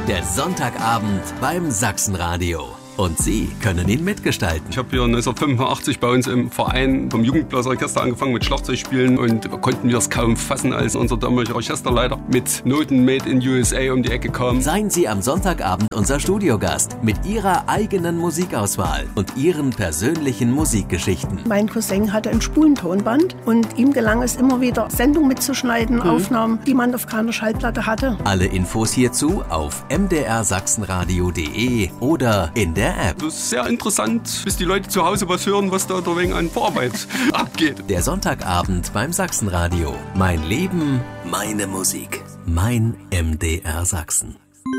Der Sonntagabend beim Sachsenradio. Und Sie können ihn mitgestalten. Ich habe hier 1985 bei uns im Verein vom Jugendblasorchester angefangen mit Schlagzeugspielen und konnten wir es kaum fassen, als unser damaliger Orchesterleiter mit Noten Made in USA um die Ecke kam. Seien Sie am Sonntagabend unser Studiogast mit Ihrer eigenen Musikauswahl und Ihren persönlichen Musikgeschichten. Mein Cousin hatte ein Spulentonband und ihm gelang es immer wieder, Sendungen mitzuschneiden, Aufnahmen, die man auf keiner Schallplatte hatte. Alle Infos hierzu auf mdrsachsenradio.de oder in der App. Das ist sehr interessant, bis die Leute zu Hause was hören, was da wegen an Vorarbeit abgeht. Der Sonntagabend beim Sachsenradio. Mein Leben, meine Musik. Mein MDR Sachsen.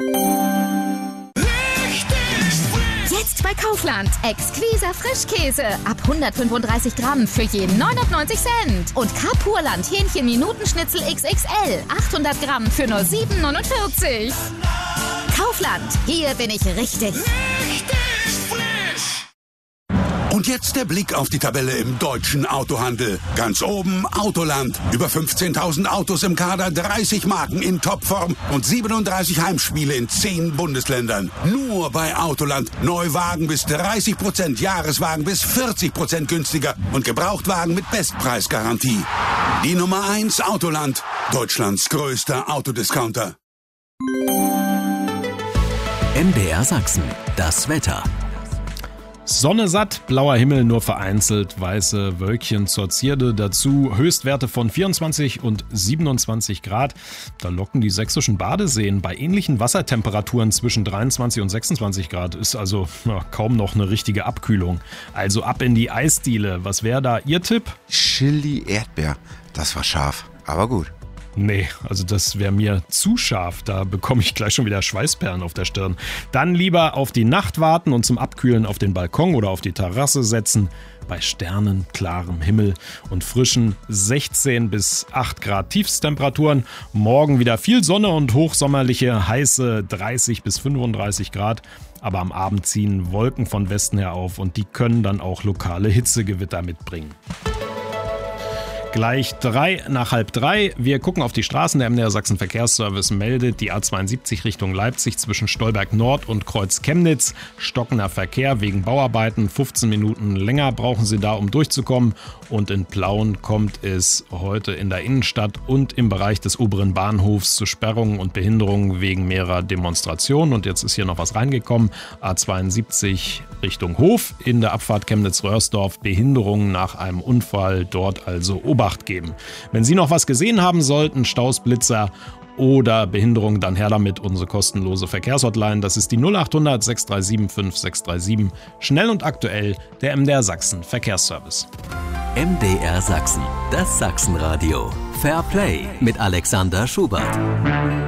Jetzt bei Kaufland. Exquiser Frischkäse. Ab 135 Gramm für je 99 Cent. Und Kapurland Hähnchen Minutenschnitzel XXL. 800 Gramm für nur 7,49. Kaufland. Hier bin ich richtig. Und jetzt der Blick auf die Tabelle im deutschen Autohandel. Ganz oben Autoland. Über 15.000 Autos im Kader, 30 Marken in Topform und 37 Heimspiele in 10 Bundesländern. Nur bei Autoland. Neuwagen bis 30%, Jahreswagen bis 40% günstiger und Gebrauchtwagen mit Bestpreisgarantie. Die Nummer 1 Autoland. Deutschlands größter Autodiscounter. MDR Sachsen. Das Wetter. Sonne satt, blauer Himmel, nur vereinzelt weiße Wölkchen zur Zierde. Dazu Höchstwerte von 24 und 27 Grad. Da locken die sächsischen Badeseen bei ähnlichen Wassertemperaturen zwischen 23 und 26 Grad. Ist also kaum noch eine richtige Abkühlung. Also ab in die Eisdiele. Was wäre da Ihr Tipp? Chili Erdbeer. Das war scharf, aber gut. Nee, also das wäre mir zu scharf. Da bekomme ich gleich schon wieder Schweißperlen auf der Stirn. Dann lieber auf die Nacht warten und zum Abkühlen auf den Balkon oder auf die Terrasse setzen. Bei sternenklarem Himmel und frischen 16 bis 8 Grad Tiefstemperaturen. Morgen wieder viel Sonne und hochsommerliche, heiße 30 bis 35 Grad. Aber am Abend ziehen Wolken von Westen her auf und die können dann auch lokale Hitzegewitter mitbringen. Gleich 2:03. Wir gucken auf die Straßen. Der MDR Sachsen Verkehrsservice meldet, die A72 Richtung Leipzig zwischen Stolberg Nord und Kreuz Chemnitz. Stockender Verkehr wegen Bauarbeiten. 15 Minuten länger brauchen Sie da, um durchzukommen. Und in Plauen kommt es heute in der Innenstadt und im Bereich des oberen Bahnhofs zu Sperrungen und Behinderungen wegen mehrerer Demonstrationen. Und jetzt ist hier noch was reingekommen. A72 Richtung Hof in der Abfahrt Chemnitz-Röhrsdorf. Behinderungen nach einem Unfall, dort also Obacht geben. Wenn Sie noch was gesehen haben sollten, Staus, Blitzer oder Behinderung, dann her damit, unsere kostenlose Verkehrshotline. Das ist die 0800 637 5637. Schnell und aktuell, der MDR Sachsen Verkehrsservice. MDR Sachsen, das Sachsenradio. Fair Play mit Alexander Schubert.